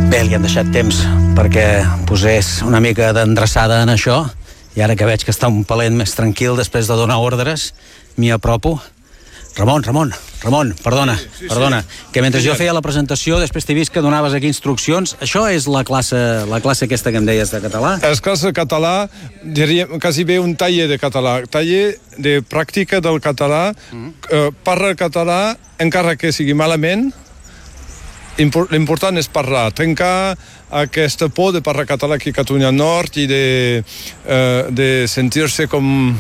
Bé, li han deixat temps perquè posés una mica d'endreçada en això, i ara que veig que està un palet més tranquil després de donar ordres, m'hi apropo. Ramon, perdona, que mentre jo feia la presentació després t'he vist que donaves aquí instruccions. Això és la classe aquesta que em deies de català? És classe de català, diríem quasi bé un taller de català, taller de pràctica del català, parla català encara que sigui malament. L'important és parlar, trencar aquesta por de parlar català aquí a Catalunya Nord i de sentir-se com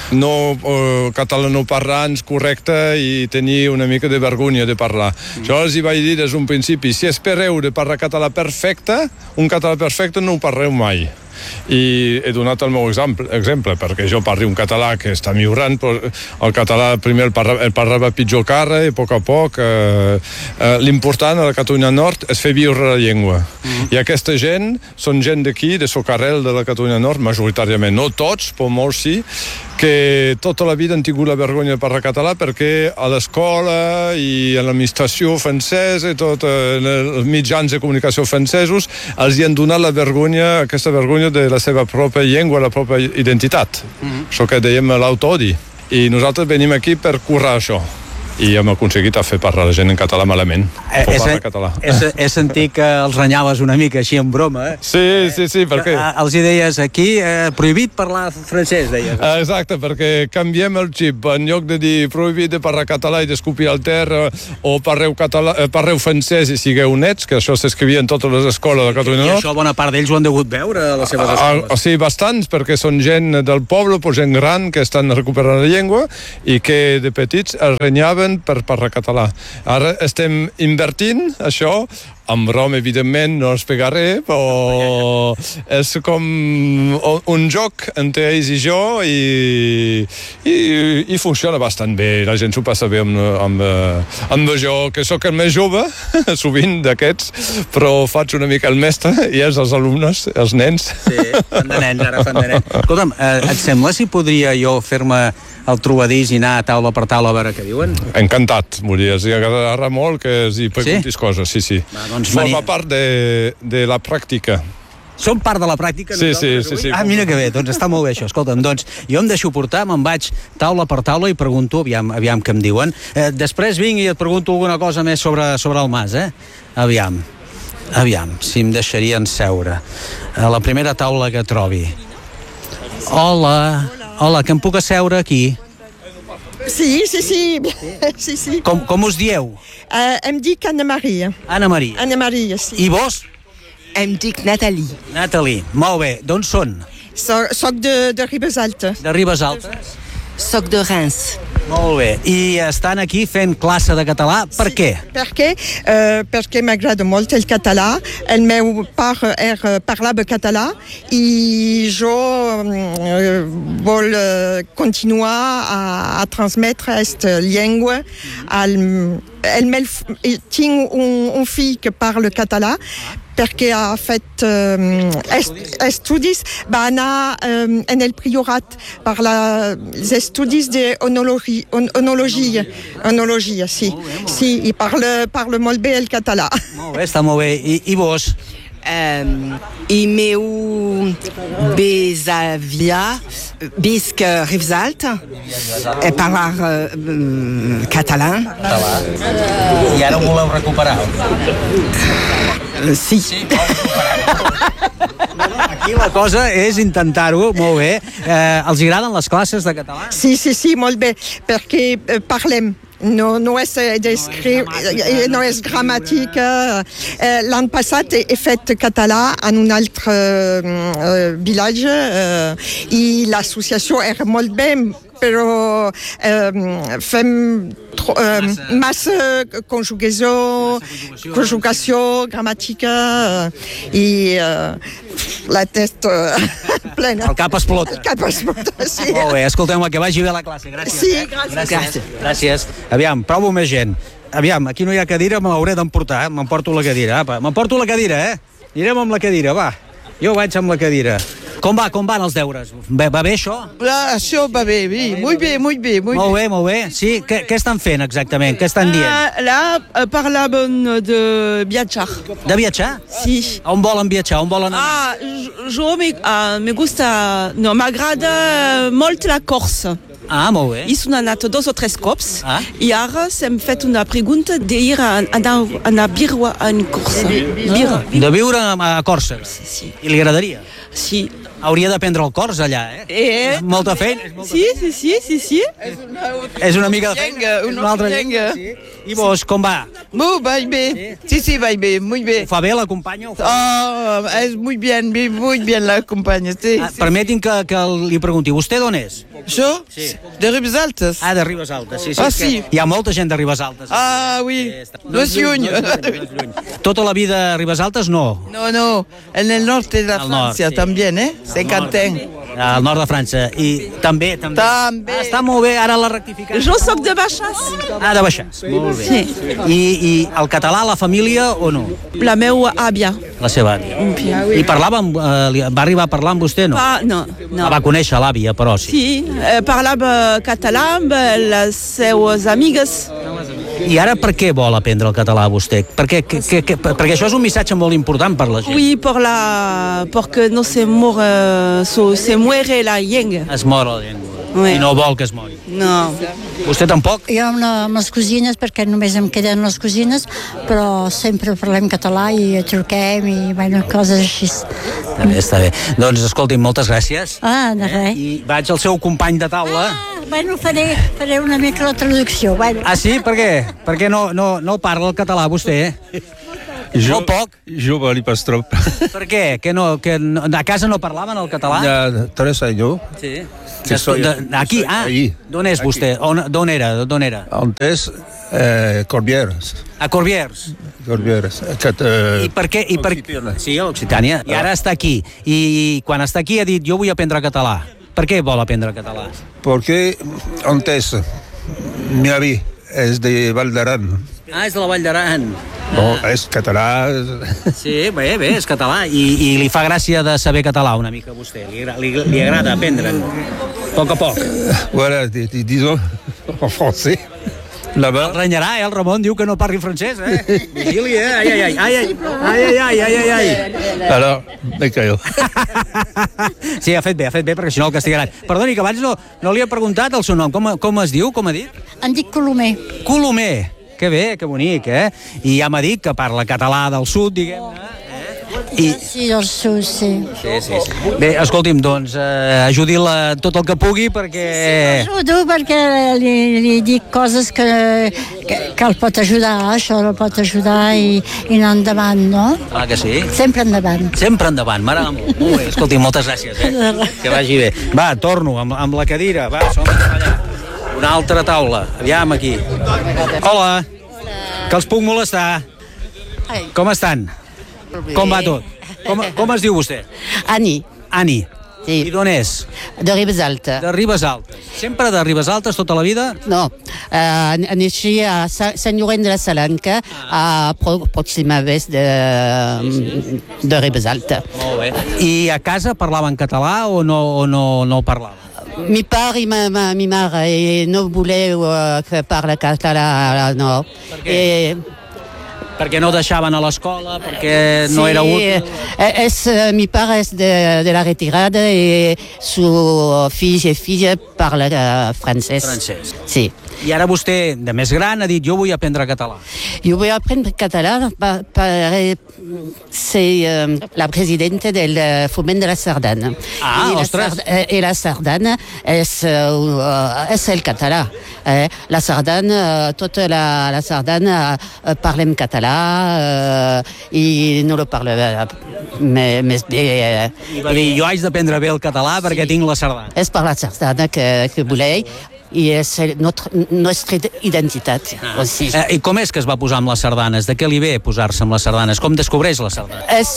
catalanoparlants correcte i tenir una mica de vergonya de parlar. Jo els hi vaig dir des d'un principi, si espereu de parlar català perfecte, un català perfecte no ho parleu mai. I he donat el meu exemple, perquè jo parlo un català que està millorant, però el català primer el parlava pitjor que ara, i a poc l'important a la Catalunya Nord és fer viure la llengua. I aquesta gent són gent d'aquí, de Socarel, de la Catalunya Nord, majoritàriament, no tots, però molts sí, que tota la vida han tingut la vergonya de parlar català perquè a l'escola i a l'administració francesa i tots els mitjans de comunicació francesos els hi han donat aquesta vergonya de la seva pròpia llengua, la pròpia identitat. Això que dèiem l'autodi. I nosaltres venim aquí per curar això. I hem aconseguit fer parlar la gent en català malament. He sentit que els renyaves una mica així en broma, eh? Sí, perquè... Els hi deies aquí, prohibit parlar francès, deies. Exacte, perquè canviem el xip. En lloc de dir prohibit de parlar català i d'escopir al terra, o parleu francès i sigueu nets, que això s'escrivia en totes les escoles de Catalunya Nord. I això bona part d'ells ho han degut veure a les seves escoles. Sí, bastants, perquè són gent del poble, però gent gran que estan recuperant la llengua i que de petits es renyaven per parlar català. Ara estem invertint això, amb broma, evidentment, no es pega res, però és com un joc entre ells i jo i funciona bastant bé. La gent s'ho passa bé amb jo, que sóc el més jove, sovint d'aquests, però faig una mica el mestre i ells els alumnes, els nens. Sí, fan de nens. Escolta'm, et sembla si podria jo fer-me el trobadís i anar taula per taula a veure què diuen? Encantat, els agradarà molt que els hi preguntis coses, sí. Doncs forma part de la pràctica. Som part de la pràctica? Sí. Mira que bé, doncs està molt bé això. Escolta'm, doncs jo em deixo portar, me'n vaig taula per taula i pregunto, aviam què em diuen. Després vinc i et pregunto alguna cosa més sobre el mas, Aviam, si em deixarien seure. A la primera taula que trobi. Hola, que em puc asseure aquí? Sí. Com us dieu? Em dic Anna Maria. Anna Maria, sí. I vos? Em dic Nathalie. Nathalie, molt bé. D'on són? Soc de Ribes Altes. De Ribes Altes? Soc de Reims. Molt bé. I estan aquí fent classe de català. Per què? Perquè m'agrada molt el català. El meu pare parlava català i jo vol continuar a transmetre aquesta llengua tinc un fill que parla català perquè ha fet estudis, va anar en el priorat per els estudis d'onologia, sí. Sí, i parla molt bé el català. Molt bé, està molt bé. I vos? I meu besavia visc a Ribes Altes e parlar català. I ara ho voleu recuperar? Sí. Aquí la cosa és intentar-ho, molt bé. Els agraden les classes de català? Sí, molt bé, perquè parlem. No és gramàtica. L'any passat he fet català en un altre vilatge i l'associació era molt bé, però fem massa conjugació, gramàtica i la testa plena. El cap explota. Sí. Molt bé, escolteu-me, que vagi bé la classe. Gràcies. Sí, gràcies. Aviam, provo més gent. Aviam, aquí no hi ha cadira, me l'hauré d'emportar. M'emporto la cadira, apa. M'emporto la cadira, Anirem amb la cadira, va. Jo vaig amb la cadira. Com van els deures? Va bé això? Això va bé, oui. Muy bé. Molt bé. Sí, què estan fent exactament? Què estan dient? Là, parlaven de viatjar. De viatjar? Sí. On volen viatjar? On volen anar? Me gusta... No, m'agrada molt la Corsa. Molt bé. Hi són anat 2 o 3 cops i ara s'hem fet una pregunta d'ir a anar a viure en Corsa. De viure a Corsa? Sí. I li agradaria? Sí. Hauria d'aprendre el cors allà, Molta feina. Sí. És una mica de feina. Una altra llengua. I vos, com va? Va bé. Sí, va bé, muy bé. Ho fa bé la companya? És muy bien la companya. Sí. Permetin que li pregunti, vostè d'on és? Jo? Sí. De Ribes Altes. De Ribes Altes, sí. Sí. Hi ha molta gent de Ribes Altes. Oui. No és lluny. Tota la vida a Ribes Altes, no? No. En el norte de la Francia també, 50 anys. Al nord de França. I també. Està molt bé, ara la rectificat. Jo soc de Baixàs. De Baixàs, molt bé. Sí. I el català, la família o no? La meva àvia. La seva àvia. I va arribar a parlar amb vostè, no? No. Va conèixer l'àvia, però sí. Sí, parlava català amb les seues amigues. I ara per què vol aprendre el català vostè? Perquè això és un missatge molt important per la gent. Oui, porque no se muere la llengua. Es mor la llengua. Oui. I no vol que es mori. No. Vostè tampoc? Jo amb les cosines, perquè només em queden les cosines, però sempre parlem català i truquem i coses així. Està bé. Doncs escolti'm, moltes gràcies. De res. I vaig al seu company de taula. Faré una mica la traducció. Sí? Per què? Perquè no parla el català vostè, Molt poc? Jo parli pas trop. Per què? Que a casa no parlaven el català? Ya 3 años. Sí. Aquí? Allí. D'on és vostè? D'on era? Antes, Corbières. A Corbières? Corbières. I per què? Sí, a l'Occitània. I ara està aquí. I quan està aquí ha dit, jo vull aprendre català. Per què vol aprendre català? Porque antes mi avi és de Val d'Aran. És de la Vall d'Aran. És català. Sí, bé, és català. I li fa gràcia de saber català una mica a vostè. Li agrada aprendre'n. A poc. Voilà, disons, en français. Là-bas. El renyarà, el Ramon diu que no parli francès, Vigili, ai. Alors, me callo. Sí, ha fet bé, perquè si no el castigaran. Perdoni, que abans no li he preguntat el seu nom. Com es diu, com ha dit? Em dic Colomer. Colomer. Que bé, que bonic, I ja m'ha dit que parla català del sud, diguem-ne. Sí, del sud, sí. Sí. Bé, escolti'm, doncs, ajudi-la tot el que pugui perquè... Ajudo perquè li dic coses que el pot ajudar, això el pot ajudar i anar endavant, no? Clar que sí. Sempre endavant. Sempre endavant, m'agrada molt. Molt bé, escolti'm, moltes gràcies, Que vagi bé. Va, torno amb la cadira, va, som allà. Una altra taula, aviam aquí. Hola. Que els puc molestar. Com estan? Com va tot? Com es diu vostè? Ani. Sí. I d'on és? De Ribes Altes. De Ribes Altes. Sempre de Ribes Altes tota la vida? No. Naixi a Sant Llorenç de la Salanca, a pròxima vez de Ribes Altes. Molt bé. I a casa parlaven català o no parlaven? Mi pare i mi mare no voleu que parli català, no. Perquè no deixaven a l'escola, perquè no era útil? Mi pare és de la retirada i su fill i filla parla francès. Sí. I ara vostè, de més gran, ha dit jo vull aprendre català. Jo vull aprendre català per ser la presidenta del Foment de la Sardana. Ostres! I la Sardana és el català. La Sardana, tota la Sardana parlem català i no lo parla més bé. I va dir, jo haig d'aprendre bé el català perquè tinc la sardana. És per la sardana que voleu i és nostra identitat. I com és que es va posar amb les sardanes? De què li ve posar-se amb les sardanes? Com descobreix la sardana? És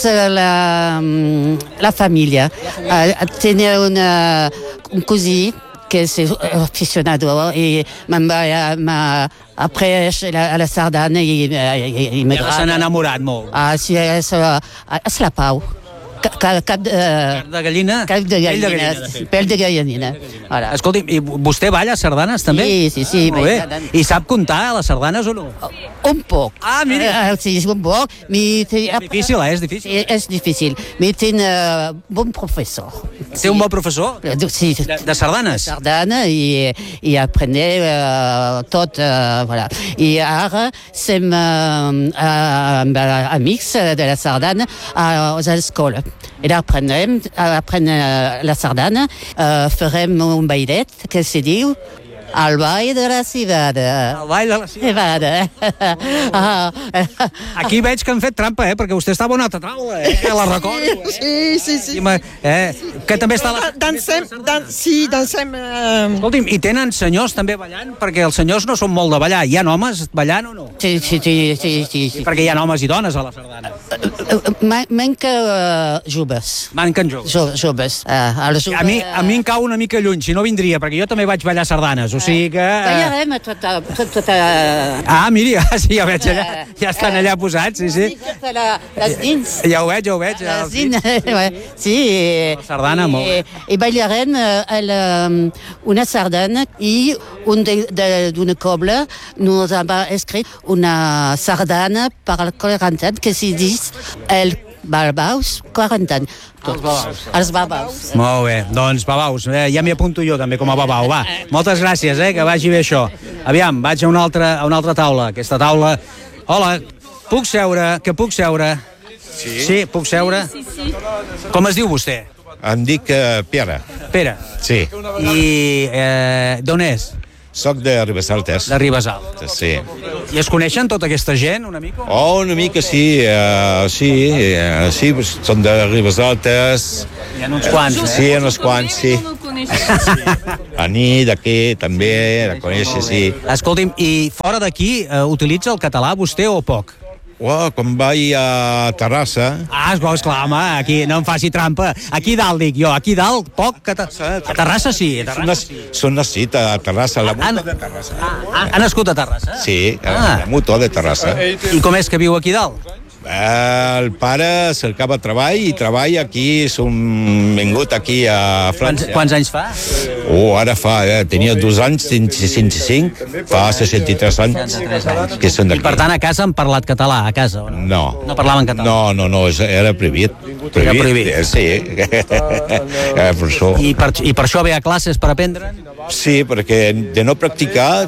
la família. Tenia un cosí que és aficionado i m'ha après a la sardana i m'agrada. Se n'ha enamorat molt. Sí, és la pau. Cap de gallina? Cap de gallina, pèl de gallina. Escolti, i vostè balla sardanes també? Sí. Molt bé. I sap comptar a les sardanes o no? Un poc. Ah, mira. Sí, un poc. És difícil, és difícil. És difícil. Mi tinc bon professor. Té un bon professor? Sí. De sardanes? De sardana i aprenem tot. I ara som amb amics de la sardana a l'escola. I aprenem la sardana, farem un bailet que se diu el ball de la civada. El ball de la civada. Aquí veig que han fet trampa, perquè vostè estava a una altra taula, la recordo. Sí. Que també està la... Dansem. Escolti'm, i tenen senyors també ballant? Perquè els senyors no són molt de ballar. Hi ha homes ballant o no? Sí. Perquè hi ha homes i dones a la sardana. Manca joves. Manquen joves. A mi em cau una mica lluny, si no vindria, perquè jo també vaig ballar sardanes, o sigui que... Ballarem tota... Ah, miri, sí, ja veig allà, ja estan allà posats, sí. Les dins. Ja ho veig. Les dins, sí. La sardana, molt. I ballarem una sardana i d'una cobla nos ha escrit una sardana per al 40 anys que s'hi dius el Babaus 40 anys. Els babaus. Molt bé, doncs babaus, ja m'hi apunto jo també com a babau, va. Moltes gràcies, que vagi bé això. Aviam, vaig a una altra taula, aquesta taula. Hola, puc seure? Que puc seure? Sí, puc seure? Sí. Com es diu vostè? Em dic Pere. Pere? Sí. I d'on és? Soc de Ribesaltes. De Ribesaltes. Sí. I es coneixen tota aquesta gent, una mica? Una mica sí, sí, són de Ribesaltes. Hi ha uns quants, Sí, uns quants, sí. A nit, d'aquí, també, la coneixes, sí. Escolti'm, i fora d'aquí, utilitza el català vostè o poc? Quan vaig a Terrassa... Esclar, home, aquí no em faci trampa. Aquí dalt, dic jo, aquí dalt, poc... A Terrassa sí, Són nascut a Terrassa, la mutua de Terrassa. Ha nascut a Terrassa? Sí, la mutua de Terrassa. I com és que viu aquí dalt? El pare cercava treball i treballa aquí, som vingut aquí a França. Quants anys fa? Ara fa, tenia 2 anys, 65, fa 63 anys que són d'aquí. I per tant a casa han parlat català, a casa? No. No parlaven català? No, era prohibit. Era prohibit? Sí, per això. I per això ve a classes per aprendre? Sí, perquè de no practicar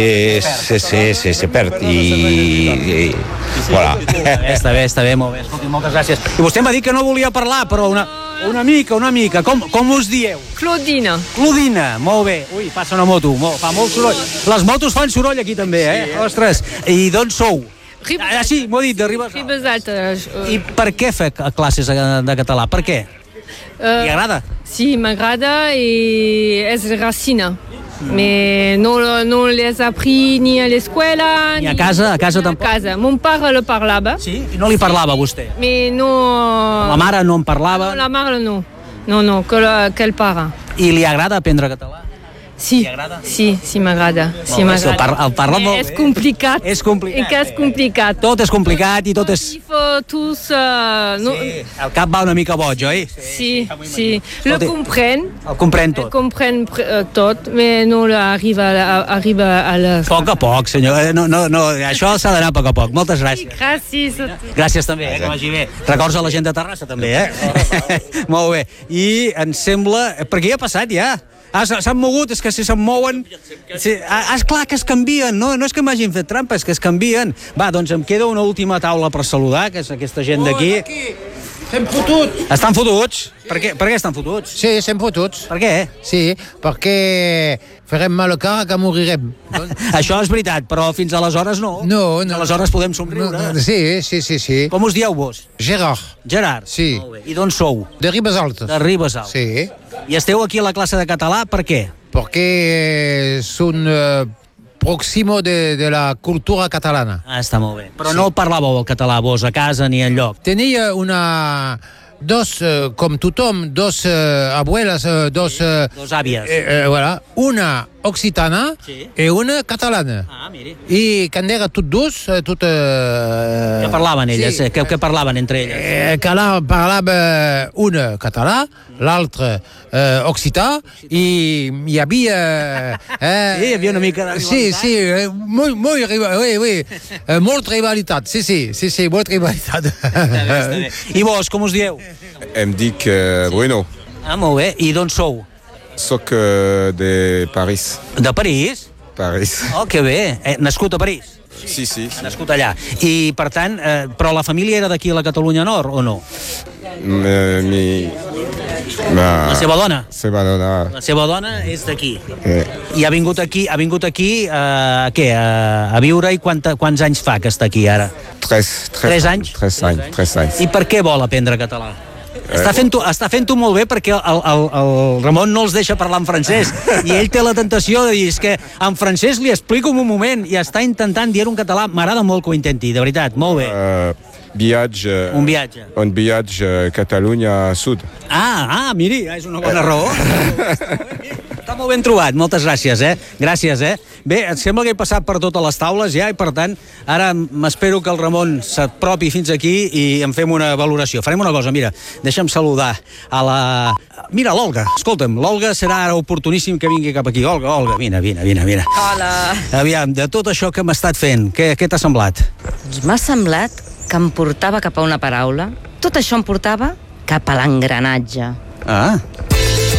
se perd i voilà. Està bé, molt bé. Escolti, moltes gràcies. I vostè m'ha dit que no volia parlar, però una mica. Com us dieu? Claudina. Claudina, molt bé. Ui, passa una moto, fa molt soroll. Les motos fan soroll aquí també, Ostres, i d'on sou? Sí, m'ho ha dit, de Ribesaltes. I per què fa classes de català? Per què? Li agrada? Sí, m'agrada i és racina. Mais non les appris ni a l'escola ni a casa tampoc. A casa. Mon pare le parlava. Sí? I no li parlava a vostè? Mais no. La mare no en parlava? No, la mare no. No, que el pare. I li agrada aprendre català? Sí, sí, m'agrada. El parla molt bé. És complicat. És complicat. I que és complicat. Tot és complicat i tot és... El cap va una mica boig, oi? Sí. Le comprèn. El comprèn tot. El comprèn tot, però no arriba a la... A poc, senyor. No, això s'ha d'anar a poc. Moltes gràcies. Gràcies. Gràcies també, que vagi bé. Records a la gent de Terrassa també, Molt bé. I em sembla... Perquè ja ha passat, ja. S'han mogut, és que si se'n mouen... És clar que es canvien, no és que m'hagin fet trampa, és que es canvien. Va, doncs em queda una última taula per saludar, que és aquesta gent d'aquí. Estem fotuts. Estan fotuts? Per què estan fotuts? Sí, estem fotuts. Per què? Sí, perquè farem mal a cara que morirem. Això és veritat, però fins aleshores no. No. Aleshores podem somriure. Sí. Com us dieu vos? Gerard. Sí. I d'on sou? De Ribesaltes. De Ribesaltes. Sí. I esteu aquí a la classe de català, per què? Perquè són próximo de la cultura catalana. Està molt bé. Però no parlàveu el català vos a casa ni enlloc? Tenia com tothom, dos abuelas, dos àvies. Voilà. Una occitana i una catalana. Miri. I quan era tot dos, Què parlaven elles? Què parlaven entre elles? que parlava una català, l'altre occità, i hi havia... Sí, hi havia una mica de rivalitat. Sí, molt rivalitat, sí, molt rivalitat. I vos, com us dieu? Em dic Bruno. Molt bé. I d'on sou? Soc de París. De París? París. Oh, que bé. Nascut a París? Sí. Nascut allà. I, per tant, però la família era d'aquí a la Catalunya Nord, o no? La seva dona? La seva dona és d'aquí. I ha vingut aquí a viure, i quants anys fa que està aquí ara? 3 anys? 3 anys. I per què vol aprendre català? Està fent-ho molt bé, perquè el Ramon no els deixa parlar en francès i ell té la tentació de dir, és que en francès li explico en un moment, i està intentant dir-ho en català. M'agrada molt que ho intenti, de veritat, molt bé. Un viatge. Un viatge a Catalunya Sud. Miri, és una bona raó. Està molt ben trobat, moltes gràcies, Gràcies, Bé, et sembla que he passat per totes les taules ja, i per tant, ara m'espero que el Ramon s'apropi fins aquí i en fem una valoració. Farem una cosa, mira, deixa'm saludar a la... Mira, l'Olga, escolta'm, l'Olga serà ara oportuníssim que vingui cap aquí. Olga, vine. Hola. Aviam, de tot això que m'ha estat fent, què t'ha semblat? Doncs m'ha semblat que em portava cap a una paraula. Tot això em portava cap a l'engranatge.